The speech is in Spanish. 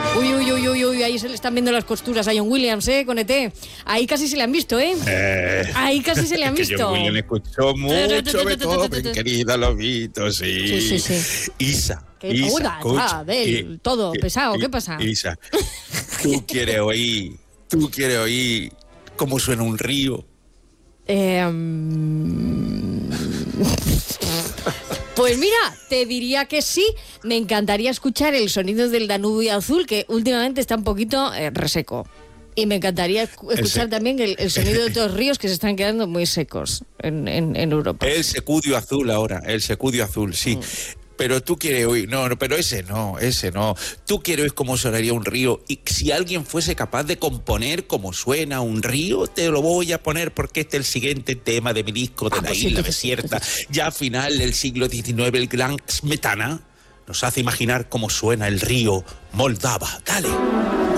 Uy, uy, uy, uy, uy, ahí se le están viendo las costuras a John Williams, con ET. Ahí casi se le han visto, Ahí casi se le han visto. Que John Williams escuchó mucho Beethoven, querida Lobito, sí. Sí. Isa, escucha, todo pesado, ¿qué pasa? Isa, tú quieres oír cómo suena un río. Pues mira, te diría que sí. Me encantaría escuchar el sonido del Danubio azul, que últimamente está un poquito reseco. Y me encantaría escuchar también el sonido de otros ríos que se están quedando muy secos en Europa. El secudio azul ahora, sí. Pero tú quieres oír, pero ese no. Tú quieres oír cómo sonaría un río, y si alguien fuese capaz de componer cómo suena un río, te lo voy a poner porque este es el siguiente tema de mi disco de la isla desierta. Ya a final del siglo XIX, el gran Smetana nos hace imaginar cómo suena el río Moldava. Dale.